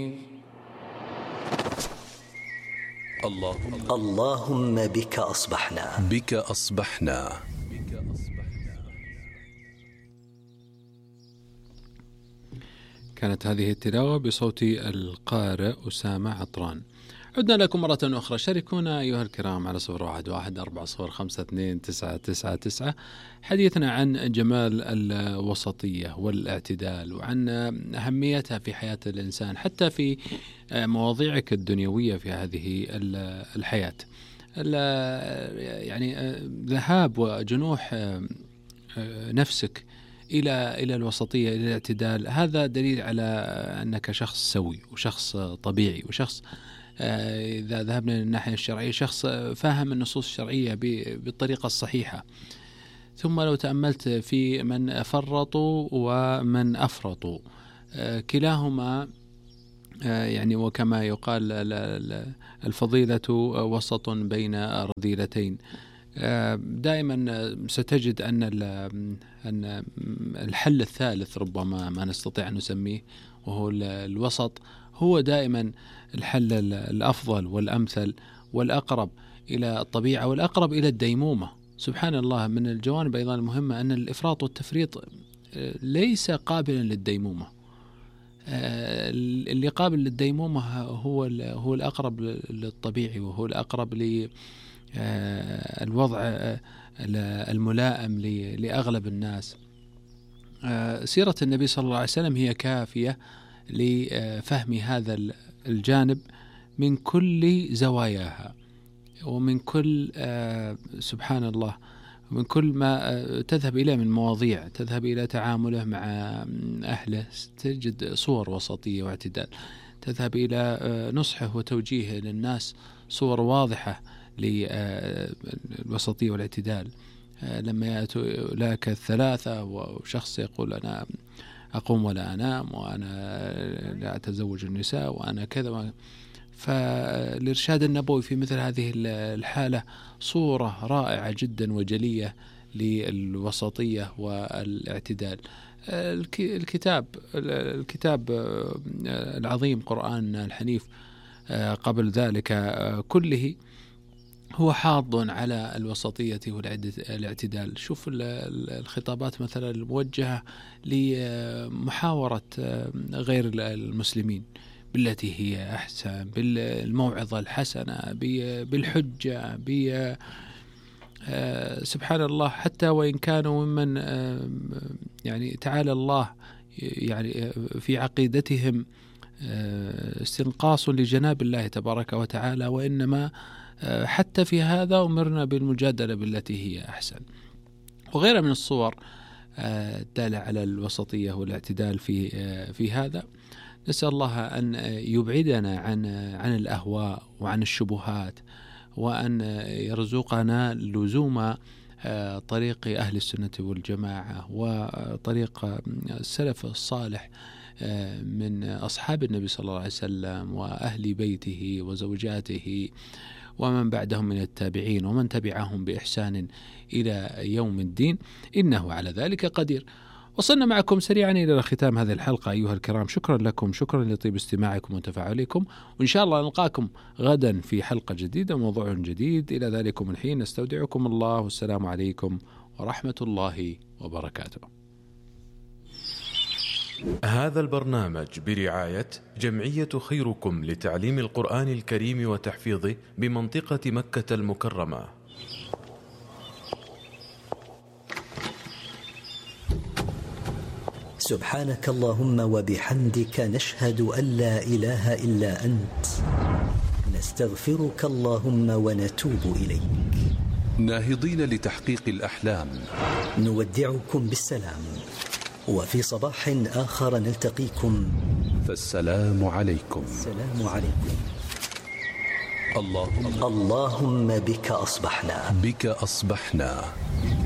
اللهم بك أصبحنا. بك أصبحنا. كانت هذه التلاوة بصوت القارئ أسامة عطران. عدنا لكم مرة أخرى، شاركونا أيها الكرام على 0114052999 حديثنا عن جمال الوسطية والاعتدال، وعن أهميتها في حياة الإنسان حتى في مواضيعك الدنيوية في هذه الحياة. يعني ذهاب وجنوح نفسك إلى الوسطية، إلى الاعتدال، هذا دليل على أنك شخص سوي وشخص طبيعي وشخص إذا ذهبنا للناحية الشرعية شخص فاهم النصوص الشرعية بالطريقة الصحيحة. ثم لو تأملت في من فرطوا ومن أفرطوا، كلاهما يعني وكما يقال الفضيلة وسط بين رذيلتين. دائما ستجد أن الحل الثالث ربما ما نستطيع أن نسميه وهو الوسط، هو دائما الحل الأفضل والأمثل والأقرب إلى الطبيعة والأقرب إلى الديمومة. سبحان الله، من الجوانب أيضا المهمة أن الإفراط والتفريط ليس قابلا للديمومة. اللي قابل للديمومة هو الأقرب للطبيعي، وهو الأقرب للوضع الملائم لأغلب الناس. سيرة النبي صلى الله عليه وسلم هي كافية لفهم هذا الجانب من كل زواياها، ومن كل سبحان الله من كل ما تذهب إليه من مواضيع، تذهب إلى تعامله مع أهله تجد صور وسطية واعتدال، تذهب إلى نصحه وتوجيهه للناس صور واضحة للوسطية والاعتدال. لما يأتوا لك الثلاثة وشخص يقول أنا أقوم ولا أنام، وأنا لا أتزوج النساء، وأنا كذا، فالإرشاد النبوي في مثل هذه الحالة صورة رائعة جدا وجلية للوسطية والاعتدال. الكتاب العظيم قرآننا الحنيف قبل ذلك كله هو حاض على الوسطية والاعتدال. شوف الخطابات مثلا الموجهة لمحاورة غير المسلمين بالتي هي أحسن، بالموعظة الحسنة، بالحجة، سبحان الله، حتى وإن كانوا ممن يعني تعالى الله يعني في عقيدتهم استنقاص لجناب الله تبارك وتعالى، وإنما حتى في هذا أمرنا بالمجادلة بالتي هي أحسن، وغيرها من الصور الدالة على الوسطية والاعتدال في هذا. نسأل الله أن يبعدنا عن الأهواء وعن الشبهات، وأن يرزقنا لزوم طريق أهل السنة والجماعة وطريق السلف الصالح من أصحاب النبي صلى الله عليه وسلم وأهل بيته وزوجاته ومن بعدهم من التابعين ومن تبعهم بإحسان إلى يوم الدين، إنه على ذلك قدير. وصلنا معكم سريعا إلى ختام هذه الحلقة أيها الكرام، شكرا لكم، شكرا لطيب استماعكم وتفاعلكم، وإن شاء الله نلقاكم غدا في حلقة جديدة وموضوع جديد. إلى ذلكم الحين نستودعكم الله، والسلام عليكم ورحمة الله وبركاته. هذا البرنامج برعاية جمعية خيركم لتعليم القرآن الكريم وتحفيظه بمنطقة مكة المكرمة. سبحانك اللهم وبحمدك، نشهد أن لا إله إلا أنت، نستغفرك اللهم ونتوب إليك. ناهضين لتحقيق الأحلام، نودعكم بالسلام، وفي صباح آخر نلتقيكم، فالسلام عليكم. السلام عليكم. اللهم بك أصبحنا. بك أصبحنا.